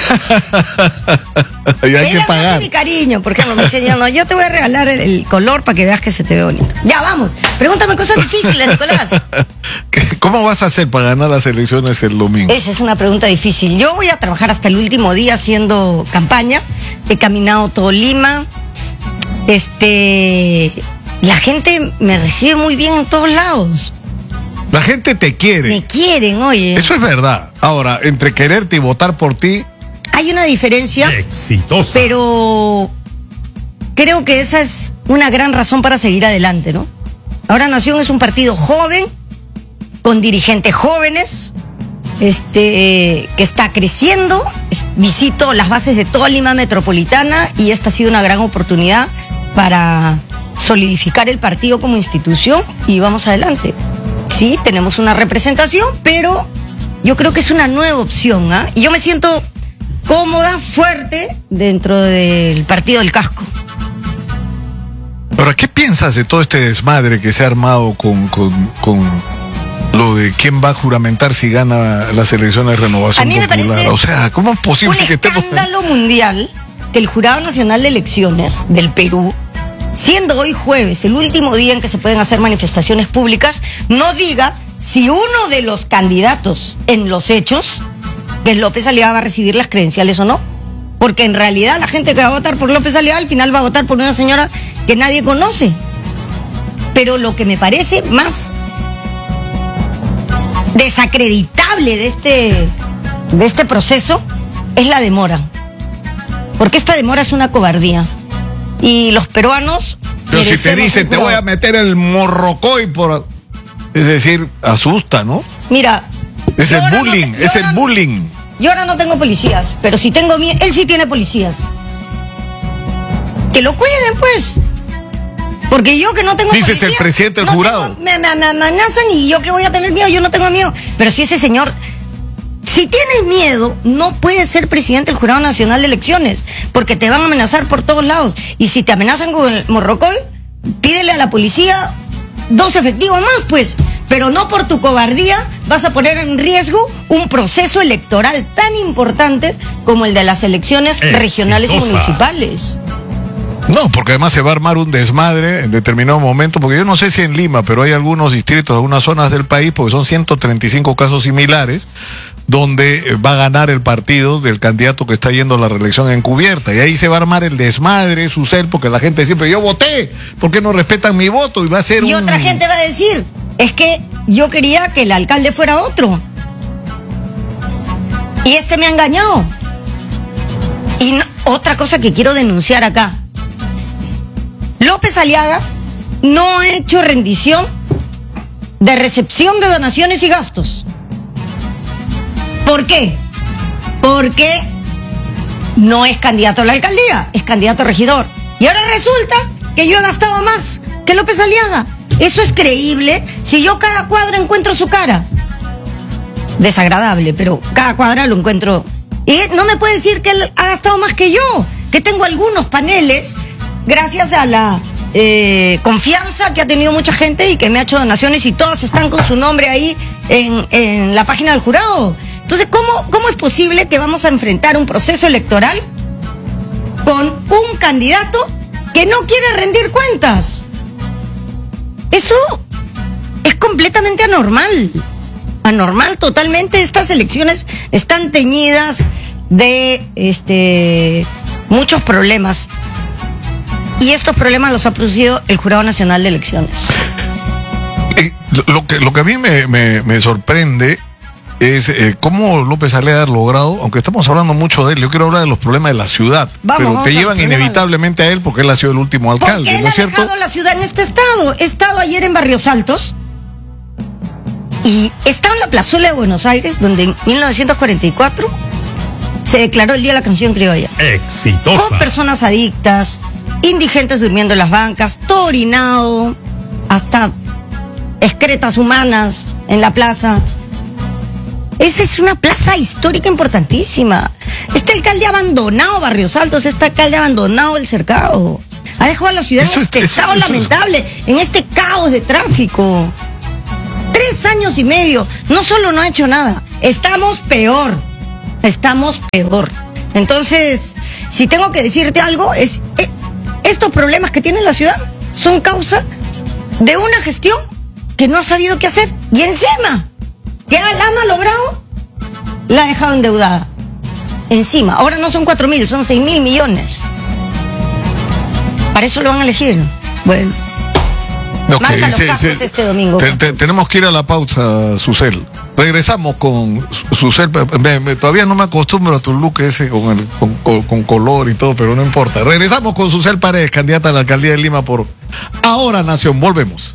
Y hay Ella que pagar. me hace mi cariño, por ejemplo, me dice, no, yo te voy a regalar el color para que veas que se te ve bonito. Ya, vamos, pregúntame cosas difíciles, Nicolás. ¿Cómo vas a hacer para ganar las elecciones el domingo? Esa es una pregunta difícil. Yo voy a trabajar hasta el último día haciendo campaña. He caminado todo Lima. La gente me recibe muy bien en todos lados. La gente te quiere. Me quieren, oye. Eso es verdad. Ahora, entre quererte y votar por ti, Hay una diferencia, Exitosa. pero creo que esa es una gran razón para seguir adelante, ¿no? Ahora Nación es un partido joven, con dirigentes jóvenes, que está creciendo. Visito las bases de toda Lima metropolitana y esta ha sido una gran oportunidad para solidificar el partido como institución y vamos adelante. Sí, tenemos una representación, pero yo creo que es una nueva opción, ¿ah? Y yo me siento cómoda, fuerte dentro del partido del casco. ahora, ¿qué piensas de todo este desmadre que se ha armado con lo de quién va a juramentar si gana las elecciones de Renovación A mí me Popular? parece O sea, ¿cómo es posible un que estemos... escándalo mundial que el Jurado Nacional de Elecciones del Perú, siendo hoy jueves, el último día en que se pueden hacer manifestaciones públicas, no diga si uno de los candidatos en los hechos, que es López Aliaga, va a recibir las credenciales o no? Porque en realidad la gente que va a votar por López Aliaga al final va a votar por una señora que nadie conoce. Pero lo que me parece más desacreditable de este proceso es la demora. Porque esta demora es una cobardía. Y los peruanos... Pero si te merecemos dicen, un te voy a jurado. meter el morrocoy por... Es decir, asusta, ¿no? Mira... Es yo el ahora no bullying, te- es yo el ahora- bullying. Yo ahora no tengo policías, pero si tengo miedo, él sí tiene policías. Que lo cuiden, pues. Porque yo que no tengo Dices policía, el presidente del no jurado. tengo- me amenazan y yo que voy a tener miedo, yo no tengo miedo. Pero si ese señor, si tienes miedo, no puedes ser presidente del Jurado Nacional de Elecciones, porque te van a amenazar por todos lados. Y si te amenazan con el morrocoy, pídele a la policía 2 efectivos más, pues. Pero no por tu cobardía vas a poner en riesgo un proceso electoral tan importante como el de las elecciones regionales y Exitosa. municipales. No, porque además se va a armar un desmadre en determinado momento, porque yo no sé si en Lima, pero hay algunos distritos, algunas zonas del país, porque son 135 casos similares, donde va a ganar el partido del candidato que está yendo a la reelección encubierta. Y ahí se va a armar el desmadre, Susel, porque la gente siempre, yo voté, ¿por qué no respetan mi voto? Y va a ser Y otra gente va a decir, es que yo quería que el alcalde fuera otro. Y este me ha engañado. Y otra cosa que quiero denunciar acá. López Aliaga no ha hecho rendición de recepción de donaciones y gastos. ¿Por qué? Porque no es candidato a la alcaldía, es candidato a regidor. Y ahora resulta que yo he gastado más que López Aliaga. ¿Eso es creíble? Si yo cada cuadra encuentro su cara. Desagradable, pero cada cuadra lo encuentro. Y no me puede decir que él ha gastado más que yo, que tengo algunos paneles gracias a la confianza que ha tenido mucha gente y que me ha hecho donaciones y todos están con su nombre ahí en la página del jurado. Entonces, ¿cómo es posible que vamos a enfrentar un proceso electoral con un candidato que no quiere rendir cuentas? Eso es completamente anormal. Anormal totalmente. Estas elecciones están teñidas de muchos problemas. Y estos problemas los ha producido el Jurado Nacional de Elecciones. Lo que a mí me sorprende es cómo López Aliaga ha logrado, aunque estamos hablando mucho de él, yo quiero hablar de los problemas de la ciudad, pero te llevan inevitablemente a él porque él ha sido el último alcalde, porque él ¿no es ha cierto? dejado la ciudad en este estado. He estado ayer en Barrios Altos y he estado en la plazuela de Buenos Aires, donde en 1944 se declaró el Día de la Canción Criolla. Exitosa. Con personas adictas, indigentes durmiendo en las bancas, todo orinado, hasta excretas humanas en la plaza. Esa es una plaza histórica importantísima. Este alcalde ha abandonado Barrios Altos, este alcalde ha abandonado el cercado. Ha dejado a la ciudad en este estado lamentable, en este caos de tráfico. 3 años y medio, no solo no ha hecho nada, estamos peor. Entonces, si tengo que decirte algo, estos problemas que tiene la ciudad son causa de una gestión que no ha sabido qué hacer. Y encima, ya la ha malogrado, la ha dejado endeudada. Encima, ahora no son 4.000, son 6.000 millones. Para eso lo van a elegir. Bueno. Okay, Marca los campos este domingo. Tenemos que ir a la pausa, Susel. Regresamos con Susel. Todavía no me acostumbro a tu look ese con color y todo, pero no importa. Regresamos con Susel Paredes, candidata a la alcaldía de Lima por Ahora Nación. Volvemos.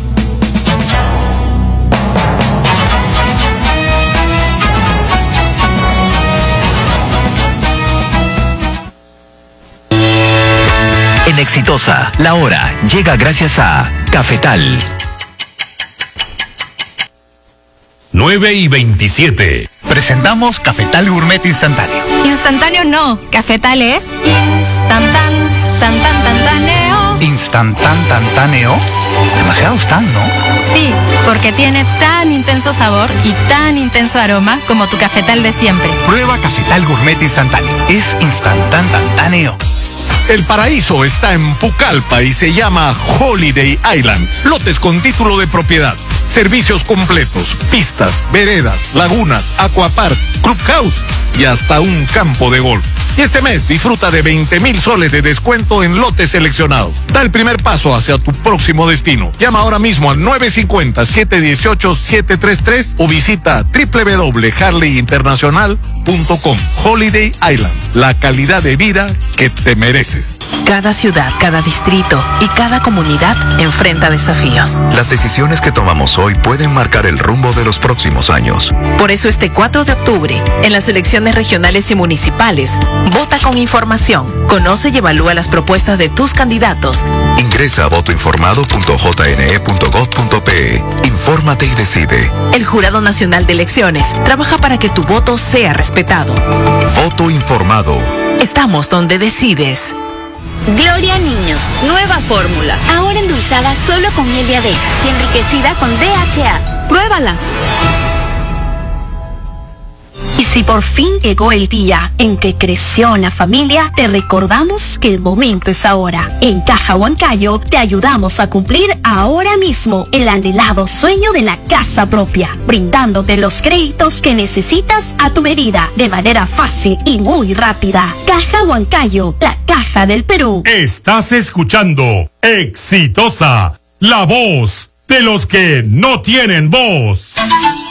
En Exitosa, la hora llega gracias a Cafetal. 9:27. Presentamos Cafetal Gourmet Instantáneo. Instantáneo no, Cafetal es instantáneo. ¿Instantáneo? Demasiados tan, ¿no? Sí, porque tiene tan intenso sabor y tan intenso aroma como tu Cafetal de siempre. Prueba Cafetal Gourmet Instantáneo. Es instantáneo. El paraíso está en Pucallpa y se llama Holiday Islands. Lotes con título de propiedad, servicios completos, pistas, veredas, lagunas, aquapark, clubhouse y hasta un campo de golf. Y este mes disfruta de 20,000 soles de descuento en lotes seleccionados. Da el primer paso hacia tu próximo destino. Llama ahora mismo al 950-718-733 o visita www.harleyinternacional.com. Holiday Islands, la calidad de vida que te mereces. Cada ciudad, cada distrito y cada comunidad enfrenta desafíos. Las decisiones que tomamos hoy pueden marcar el rumbo de los próximos años. Por eso este 4 de octubre, en las elecciones regionales y municipales, vota con información, conoce y evalúa las propuestas de tus candidatos. Ingresa a votoinformado.jne.gov.pe. Infórmate y decide. El Jurado Nacional de Elecciones trabaja para que tu voto sea respetado. Voto informado. Estamos donde decides. Gloria Niños, nueva fórmula. Ahora endulzada solo con miel de abeja y enriquecida con DHA. ¡Pruébala! Y si por fin llegó el día en que creció la familia, te recordamos que el momento es ahora. En Caja Huancayo te ayudamos a cumplir ahora mismo el anhelado sueño de la casa propia, brindándote los créditos que necesitas a tu medida, de manera fácil y muy rápida. Caja Huancayo, la caja del Perú. Estás escuchando Exitosa, la voz de los que no tienen voz.